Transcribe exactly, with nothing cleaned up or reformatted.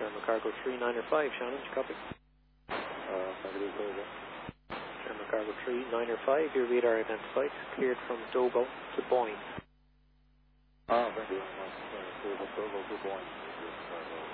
German Cargo three niner five, Shannon, did you copy? Uh, negative, over. German Cargo three niner five, your radar identified, cleared from Dogo to Boyne. Ah, thank you very much. Uh, Dogo to Boyne.